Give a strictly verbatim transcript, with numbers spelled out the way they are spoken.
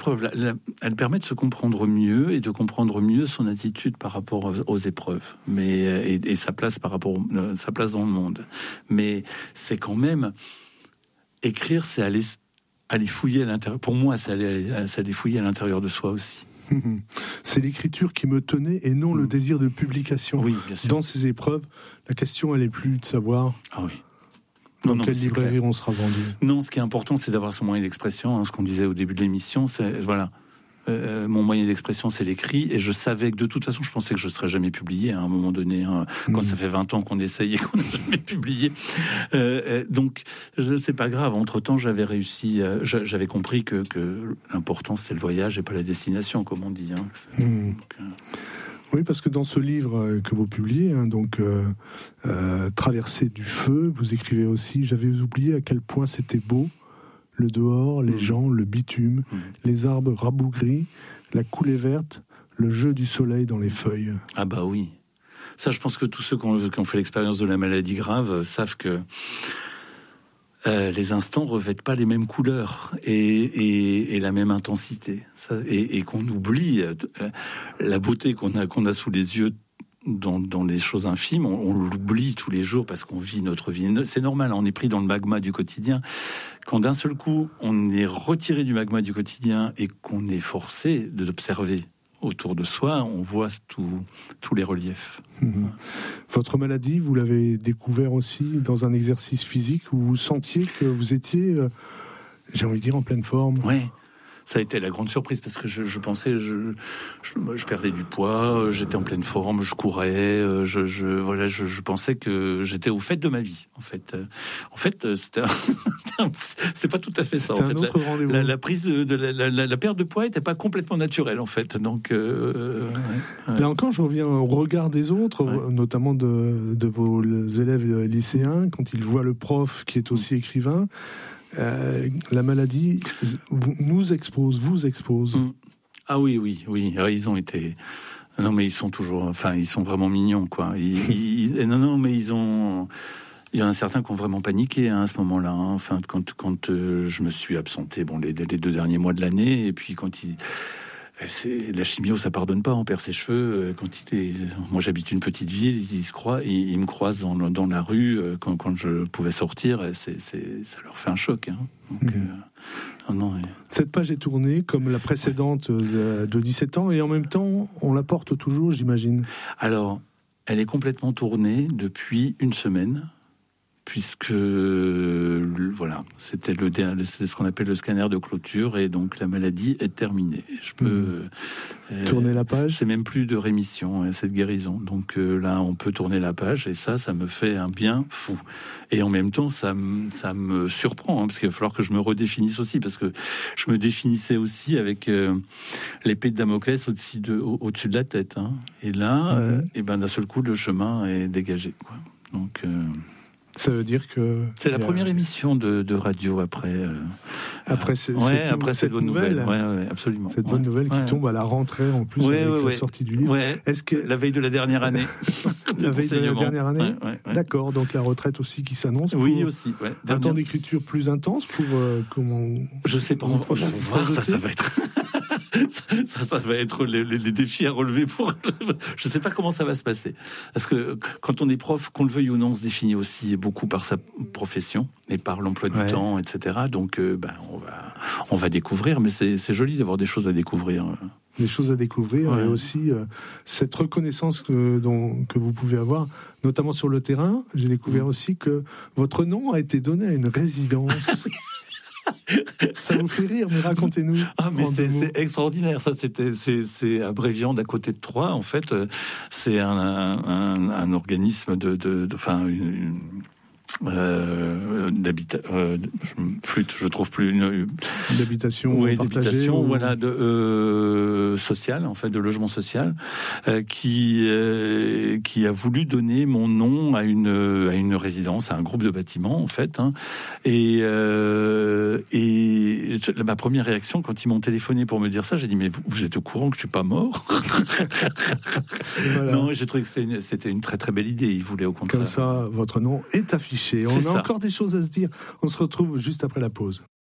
épreuves, la, la, elle permet de se comprendre mieux et de comprendre mieux son attitude par rapport aux, aux épreuves, mais et, et sa place par rapport euh, sa place dans le monde. Mais c'est quand même écrire, c'est aller aller fouiller à l'intérieur. Pour moi, c'est aller, c'est aller fouiller à l'intérieur de soi aussi. C'est l'écriture qui me tenait et non mmh. le désir de publication. Oui, bien sûr. Dans ces épreuves, la question elle est plus de savoir. Ah oui. Dans non, non, quelle librairie on sera vendu. Non, ce qui est important, c'est d'avoir son moyen d'expression. Hein, ce qu'on disait au début de l'émission, c'est voilà. Euh, mon moyen d'expression, c'est l'écrit, et je savais que de toute façon, je pensais que je ne serais jamais publié hein, à un moment donné, hein, quand mmh. ça fait vingt ans qu'on essaye et qu'on n'a jamais publié. Euh, euh, donc, je, c'est pas grave. Entre-temps, j'avais réussi, euh, j'avais compris que, que l'important, c'est le voyage et pas la destination, comme on dit. Hein. Mmh. Donc, euh... Oui, parce que dans ce livre que vous publiez, hein, donc euh, euh, Traversée du feu, vous écrivez aussi « J'avais oublié à quel point c'était beau ». Le dehors, les mmh. gens, le bitume, mmh. les arbres rabougris, la coulée verte, le jeu du soleil dans les feuilles. Ah bah oui. Ça, je pense que tous ceux qui ont, qui ont fait l'expérience de la maladie grave savent que euh, les instants revêtent pas les mêmes couleurs et, et, et la même intensité. Ça, et, et qu'on oublie euh, la beauté qu'on a, qu'on a sous les yeux Dans, dans les choses infimes, on, on l'oublie tous les jours parce qu'on vit notre vie. C'est normal, on est pris dans le magma du quotidien. Quand d'un seul coup, on est retiré du magma du quotidien et qu'on est forcé d'observer autour de soi, on voit tout, tous les reliefs. Mmh. Votre maladie, vous l'avez découvert aussi dans un exercice physique où vous sentiez que vous étiez, euh, j'ai envie de dire, en pleine forme. Ouais. Ça a été la grande surprise parce que je, je pensais, je, je, je perdais du poids, j'étais en pleine forme, je courais, je, je voilà, je, je pensais que j'étais au fait de ma vie. En fait, en fait, c'était, un, c'est pas tout à fait ça. C'était en fait, un autre la, rendez-vous. La, la prise de, de la, la, la perte de poids était pas complètement naturelle en fait. Donc euh, ouais, ouais. Là encore, je reviens au regard des autres, ouais. notamment de, de vos élèves lycéens, quand ils voient le prof qui est aussi écrivain. Euh, la maladie nous expose, vous expose. Mmh. Ah oui, oui, oui. Alors, ils ont été. Non, mais ils sont toujours. Enfin, ils sont vraiment mignons, quoi. Ils, ils... Non, non, mais ils ont. Il y en a certains qui ont vraiment paniqué hein, à ce moment-là. Hein. Enfin, quand quand euh, je me suis absenté, bon, les, les deux derniers mois de l'année, et puis quand ils. C'est, la chimio, ça pardonne pas. On perd ses cheveux. Quand il est, moi, j'habite une petite ville. Ils, se croient, ils, ils me croisent dans, dans la rue quand, quand je pouvais sortir. C'est, c'est, ça leur fait un choc. Hein. Donc, mmh. euh, non, non, et... Cette page est tournée comme la précédente ouais. de, de dix-sept ans, et en même temps, on la porte toujours, j'imagine. Alors, elle est complètement tournée depuis une semaine. Puisque voilà, c'était le c'est ce qu'on appelle le scanner de clôture et donc la maladie est terminée. Je peux mmh. euh, tourner la page. C'est même plus de rémission, hein, c'est de guérison. Donc euh, là, on peut tourner la page et ça, ça me fait un bien fou. Et en même temps, ça me ça me surprend hein, parce qu'il va falloir que je me redéfinisse aussi parce que je me définissais aussi avec euh, l'épée de Damoclès au-dessus de au, au-dessus de la tête. Hein. Et là, mmh. euh, et ben d'un seul coup, le chemin est dégagé. Quoi. Donc euh, ça veut dire que c'est la a... première émission de, de radio après. Euh, après, c'est, ouais, cette, après cette, cette bonne nouvelle. nouvelle. Ouais, ouais, absolument. Cette ouais. bonne nouvelle qui ouais. tombe à la rentrée en plus ouais, avec ouais, la ouais. sortie du livre. Ouais. Est-ce que la veille de la dernière année La veille de la dernière année. Ouais, ouais, ouais. D'accord. Donc la retraite aussi qui s'annonce. Pour oui, aussi. Ouais. Un dernière... temps d'écriture plus intense pour euh, comment. Je sais pas. On va voir. Ça, ça va être. Ça, ça va être les, les, les défis à relever pour. Je ne sais pas comment ça va se passer. Parce que quand on est prof, qu'on le veuille ou non, on se définit aussi beaucoup par sa profession et par l'emploi du ouais. temps, et cetera. Donc, euh, ben, on va, on va découvrir. Mais c'est, c'est joli d'avoir des choses à découvrir. Des choses à découvrir ouais. et aussi euh, cette reconnaissance que, dont, que vous pouvez avoir, notamment sur le terrain. J'ai découvert mmh. aussi que votre nom a été donné à une résidence. Ça vous fait rire, mais racontez-nous. Ah, mais c'est, c'est extraordinaire. Ça, c'était, c'est, c'est à Bréviand, d'à côté de Troyes. En fait, c'est un, un, un organisme de, de, de enfin, une, euh, d'habitat. Euh, je flûte, je trouve plus une d'habitation. Oui, partagée, d'habitation, ou... voilà, de euh, social, en fait, de logement social, euh, qui euh, qui a voulu donner mon nom à une à une résidence, à un groupe de bâtiments, en fait. Hein, et euh, et je, ma première réaction quand ils m'ont téléphoné pour me dire ça, j'ai dit mais vous, vous êtes au courant que je suis pas mort? Voilà. Non, j'ai trouvé que c'était une, c'était une très très belle idée. Ils voulaient au contraire. Comme ça, votre nom est affiché. On C'est a ça. encore des choses à se dire. On se retrouve juste après la pause.